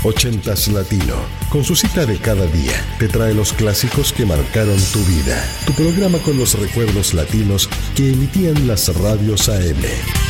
80s Latino. Con su cita de cada día, te trae los clásicos que marcaron tu vida. Tu programa con los recuerdos latinos que emitían las radios AM.